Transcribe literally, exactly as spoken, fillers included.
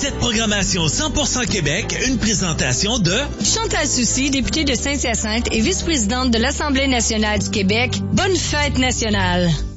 Cette programmation cent pour cent Québec, une présentation de Chantal Soucy, députée de Saint-Hyacinthe et vice-présidente de l'Assemblée nationale du Québec. Bonne fête nationale!